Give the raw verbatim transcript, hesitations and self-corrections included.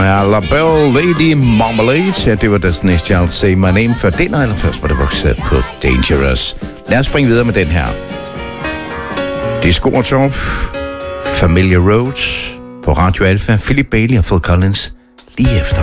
Ja, La Belle Lady Marmalade. Ja, det var Destiny's Child Say My Name. Før den, eller først var det vokset på Dangerous. Lad os springe videre med den her. Disco Top, Familiar Roads på Radio Alpha. Philip Bailey og Phil Collins lige efter.